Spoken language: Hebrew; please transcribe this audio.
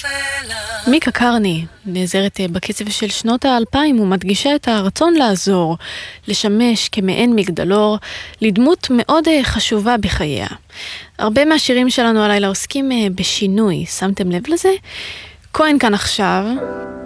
מיקה קרני נעזרת בקצב של שנות ה-2000 ומדגישה את הרצון לעזור, לשמש כמעין מגדלור, לדמות מאוד חשובה בחייה. הרבה מהשירים שלנו הלילה עוסקים בשינוי, שמתם לב לזה? כהן כאן עכשיו